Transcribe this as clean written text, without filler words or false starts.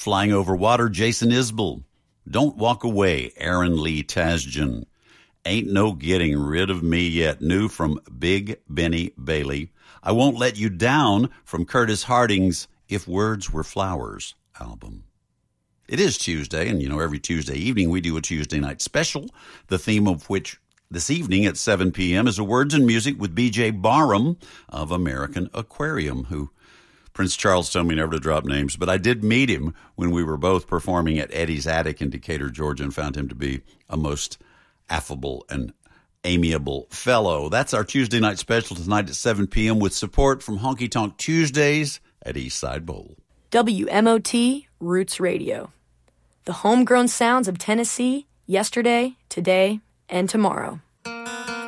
Flying Over Water, Jason Isbell. Don't Walk Away, Aaron Lee Tasjan. Ain't No Getting Rid of Me Yet, new from Big Benny Bailey. I Won't Let You Down from Curtis Harding's If Words Were Flowers album. It is Tuesday, and every Tuesday evening we do a Tuesday night special, the theme of which this evening at 7 p.m. is a Words and Music with B.J. Barham of American Aquarium, who Prince Charles told me never to drop names, but I did meet him when we were both performing at Eddie's Attic in Decatur, Georgia, and found him to be a most affable and amiable fellow. That's our Tuesday night special tonight at 7 p.m. with support from Honky Tonk Tuesdays at Eastside Bowl. WMOT Roots Radio. The homegrown sounds of Tennessee, yesterday, today, and tomorrow.